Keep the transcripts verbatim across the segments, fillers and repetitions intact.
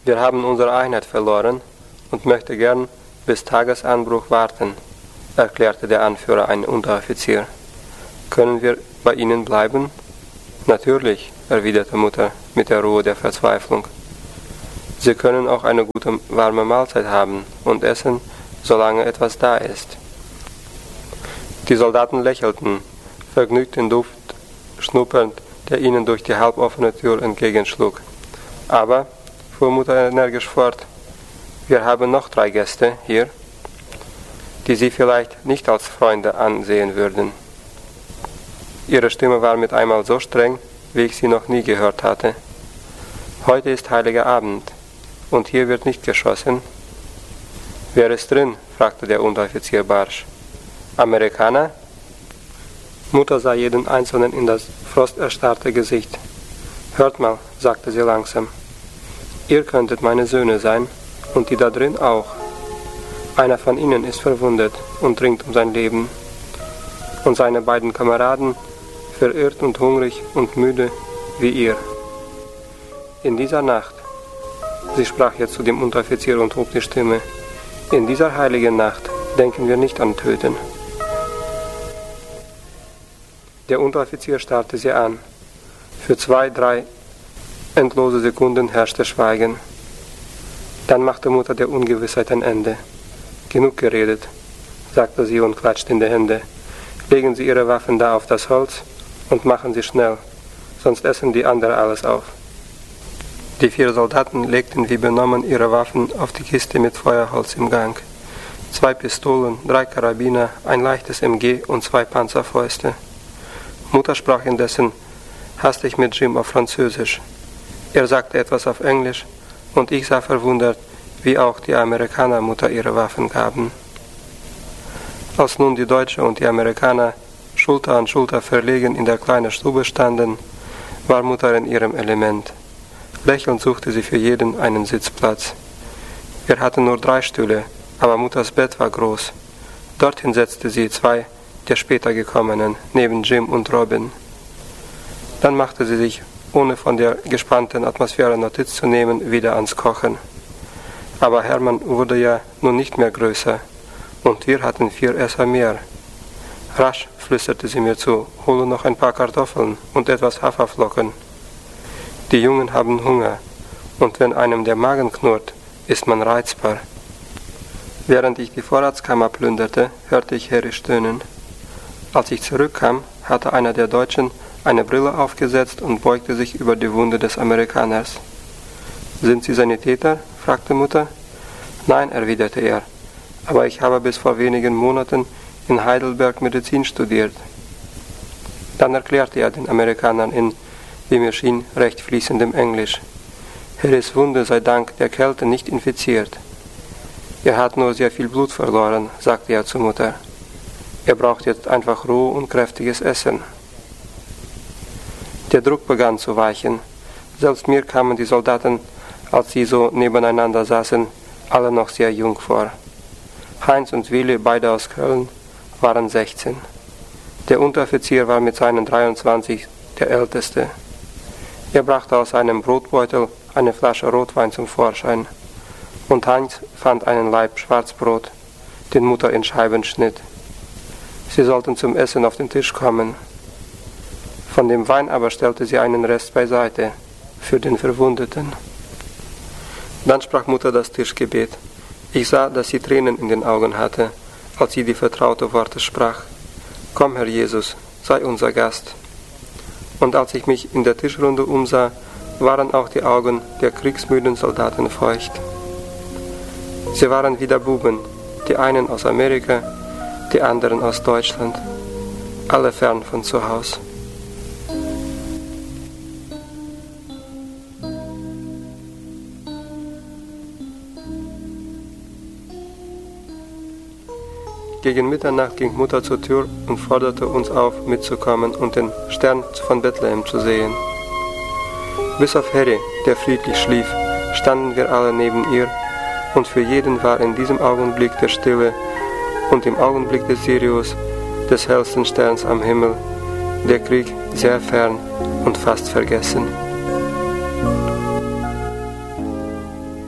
Wir haben unsere Einheit verloren und möchten gern bis Tagesanbruch warten, erklärte der Anführer, ein Unteroffizier. Können wir bei Ihnen bleiben? Natürlich, erwiderte Mutter mit der Ruhe der Verzweiflung. Sie können auch eine gute warme Mahlzeit haben und essen, solange etwas da ist. Die Soldaten lächelten, vergnügt den Duft schnuppernd, der ihnen durch die halboffene Tür entgegenschlug. Aber, fuhr Mutter energisch fort, wir haben noch drei Gäste hier, die Sie vielleicht nicht als Freunde ansehen würden. Ihre Stimme war mit einmal so streng, wie ich sie noch nie gehört hatte. Heute ist heiliger Abend, und hier wird nicht geschossen. Wer ist drin? Fragte der Unteroffizier barsch. Amerikaner? Mutter sah jeden Einzelnen in das frosterstarrte Gesicht. Hört mal, sagte sie langsam. Ihr könntet meine Söhne sein, und die da drin auch. Einer von ihnen ist verwundet und ringt um sein Leben. Und seine beiden Kameraden, verirrt und hungrig und müde wie ihr. In dieser Nacht, sie sprach jetzt zu dem Unteroffizier und hob die Stimme, in dieser heiligen Nacht denken wir nicht an Töten. Der Unteroffizier starrte sie an. Für zwei, drei endlose Sekunden herrschte Schweigen. Dann machte Mutter der Ungewissheit ein Ende. Genug geredet, sagte sie und klatschte in die Hände. Legen Sie Ihre Waffen da auf das Holz und machen Sie schnell, sonst essen die anderen alles auf. Die vier Soldaten legten wie benommen ihre Waffen auf die Kiste mit Feuerholz im Gang. Zwei Pistolen, drei Karabiner, ein leichtes M G und zwei Panzerfäuste. Mutter sprach indessen hastig mit Jim auf Französisch. Er sagte etwas auf Englisch und ich sah verwundert, wie auch die Amerikaner Mutter ihre Waffen gaben. Als nun die Deutsche und die Amerikaner Schulter an Schulter verlegen in der kleinen Stube standen, war Mutter in ihrem Element. Lächelnd suchte sie für jeden einen Sitzplatz. Wir hatten nur drei Stühle, aber Mutters Bett war groß. Dorthin setzte sie zwei der später gekommenen, neben Jim und Robin. Dann machte sie sich, ohne von der gespannten Atmosphäre Notiz zu nehmen, wieder ans Kochen. Aber Hermann wurde ja nun nicht mehr größer, und wir hatten vier Esser mehr. Rasch, flüsterte sie mir zu, hole noch ein paar Kartoffeln und etwas Haferflocken. Die Jungen haben Hunger, und wenn einem der Magen knurrt, ist man reizbar. Während ich die Vorratskammer plünderte, hörte ich Harry stöhnen. Als ich zurückkam, hatte einer der Deutschen eine Brille aufgesetzt und beugte sich über die Wunde des Amerikaners. »Sind Sie Sanitäter?« fragte Mutter. »Nein«, erwiderte er, »aber ich habe bis vor wenigen Monaten in Heidelberg Medizin studiert.« Dann erklärte er den Amerikanern in, wie mir schien, recht fließendem Englisch. Harrys Wunde sei dank der Kälte nicht infiziert. Er hat nur sehr viel Blut verloren, sagte er zur Mutter. Er braucht jetzt einfach Ruhe und kräftiges Essen. Der Druck begann zu weichen. Selbst mir kamen die Soldaten, als sie so nebeneinander saßen, alle noch sehr jung vor. Heinz und Willi, beide aus Köln, waren sechzehn. Der Unteroffizier war mit seinen dreiundzwanzig der Älteste. Er brachte aus einem Brotbeutel eine Flasche Rotwein zum Vorschein. Und Heinz fand einen Laib Schwarzbrot, den Mutter in Scheiben schnitt. Sie sollten zum Essen auf den Tisch kommen. Von dem Wein aber stellte sie einen Rest beiseite, für den Verwundeten. Dann sprach Mutter das Tischgebet. Ich sah, dass sie Tränen in den Augen hatte, als sie die vertraute Worte sprach. Komm, Herr Jesus, sei unser Gast. Und als ich mich in der Tischrunde umsah, waren auch die Augen der kriegsmüden Soldaten feucht. Sie waren wieder Buben, die einen aus Amerika, die anderen aus Deutschland, alle fern von zu Hause. Gegen Mitternacht ging Mutter zur Tür und forderte uns auf, mitzukommen und den Stern von Bethlehem zu sehen. Bis auf Harry, der friedlich schlief, standen wir alle neben ihr, und für jeden war in diesem Augenblick der Stille und im Augenblick des Sirius, des hellsten Sterns am Himmel, der Krieg sehr fern und fast vergessen.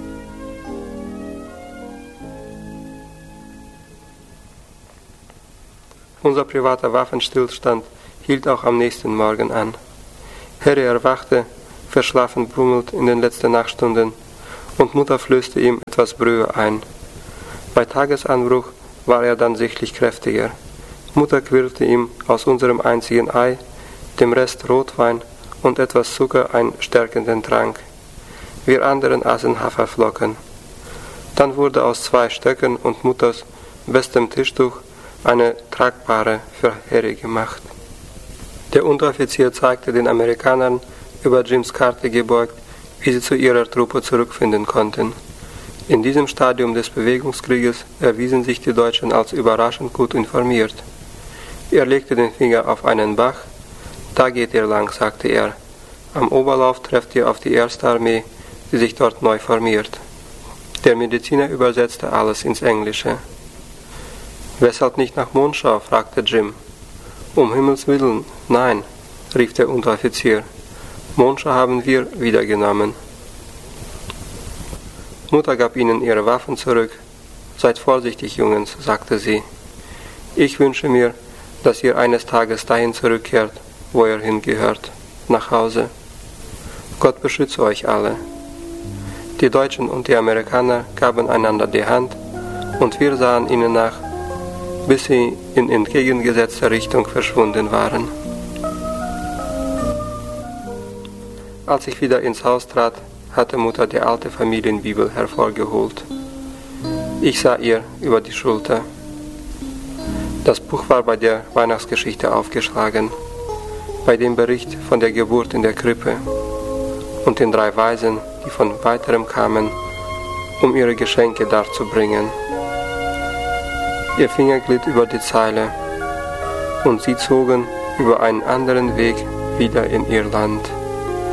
Unser privater Waffenstillstand hielt auch am nächsten Morgen an. Harry erwachte, verschlafen brummelt in den letzten Nachtstunden, und Mutter flößte ihm etwas Brühe ein. Bei Tagesanbruch war er dann sichtlich kräftiger. Mutter quirlte ihm aus unserem einzigen Ei, dem Rest Rotwein und etwas Zucker einen stärkenden Trank. Wir anderen aßen Haferflocken. Dann wurde aus zwei Stöcken und Mutters bestem Tischtuch eine tragbare für Harry gemacht. Der Unteroffizier zeigte den Amerikanern über Jims Karte gebeugt, wie sie zu ihrer Truppe zurückfinden konnten. In diesem Stadium des Bewegungskrieges erwiesen sich die Deutschen als überraschend gut informiert. Er legte den Finger auf einen Bach. Da geht ihr lang, sagte er. Am Oberlauf trefft ihr auf die erste Armee, die sich dort neu formiert. Der Mediziner übersetzte alles ins Englische. Weshalb nicht nach Monschau? Fragte Jim. Um Himmels Willen, nein, rief der Unteroffizier. Monschau haben wir wiedergenommen. Mutter gab ihnen ihre Waffen zurück. Seid vorsichtig, Jungens, sagte sie. Ich wünsche mir, dass ihr eines Tages dahin zurückkehrt, wo ihr hingehört, nach Hause. Gott beschütze euch alle. Die Deutschen und die Amerikaner gaben einander die Hand, und wir sahen ihnen nach, bis sie in entgegengesetzter Richtung verschwunden waren. Als ich wieder ins Haus trat, hatte Mutter die alte Familienbibel hervorgeholt. Ich sah ihr über die Schulter. Das Buch war bei der Weihnachtsgeschichte aufgeschlagen, bei dem Bericht von der Geburt in der Krippe und den drei Weisen, die von weiterem kamen, um ihre Geschenke darzubringen. Ihr Finger glitt über die Zeile, und sie zogen über einen anderen Weg wieder in ihr Land.